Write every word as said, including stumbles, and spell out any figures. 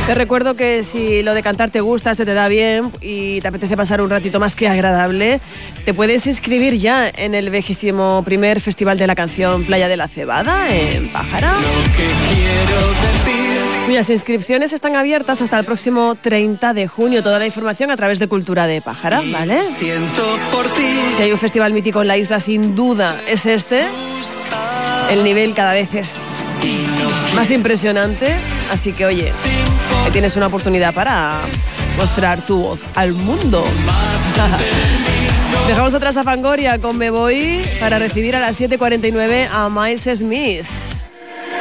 Te recuerdo que si lo de cantar te gusta, se te da bien y te apetece pasar un ratito más que agradable, te puedes inscribir ya en el vigésimo primer Festival de la Canción Playa de la Cebada en Pájara, cuyas inscripciones están abiertas hasta el próximo treinta de junio. Toda la información a través de Cultura de Pájara, ¿vale? Si hay un festival mítico en la isla, sin duda es este. El nivel cada vez es más impresionante, así que oye, que tienes una oportunidad para mostrar tu voz al mundo. Dejamos atrás a Fangoria con Me Voy para recibir a las siete cuarenta y nueve a Miles Smith.